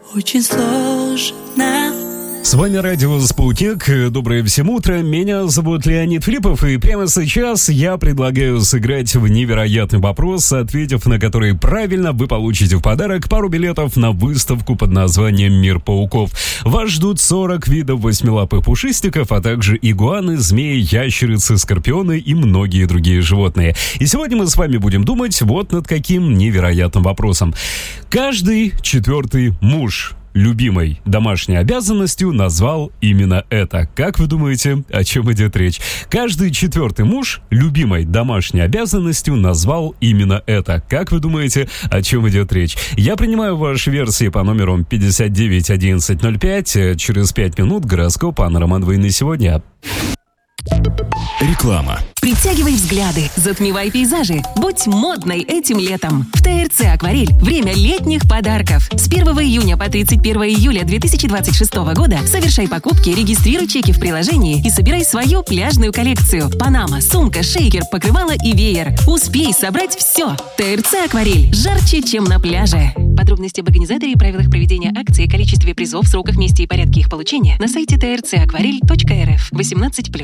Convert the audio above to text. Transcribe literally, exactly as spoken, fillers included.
очень сложно. С вами радио «Спутник». Доброе всем утро. Меня зовут Леонид Филиппов, и прямо сейчас я предлагаю сыграть в невероятный вопрос, ответив на который правильно, вы получите в подарок пару билетов на выставку под названием «Мир пауков». Вас ждут сорок видов восьмилапых пушистиков, а также игуаны, змеи, ящерицы, скорпионы и многие другие животные. И сегодня мы с вами будем думать вот над каким невероятным вопросом. Каждый четвертый муж любимой домашней обязанностью назвал именно это. Как вы думаете, о чем идет речь? Каждый четвертый муж любимой домашней обязанностью назвал именно это. Как вы думаете, о чем идет речь? Я принимаю ваши версии по номеру пятьдесят девять одиннадцать ноль пять. Через пять минут гороскоп Анны Романовой на сегодня. Реклама. Притягивай взгляды, затмевай пейзажи. Будь модной этим летом. В ТРЦ «Акварель» время летних подарков. С первого июня по тридцать первого июля две тысячи двадцать шестого года совершай покупки, регистрируй чеки в приложении и собирай свою пляжную коллекцию. Панама, сумка, шейкер, покрывало и веер. Успей собрать все. ТРЦ «Акварель» жарче, чем на пляже. Подробности об организаторе и правилах проведения акции, количестве призов, сроках, месте и порядке их получения на сайте тэ эр цэ акварель точка эр эф. восемнадцать плюс.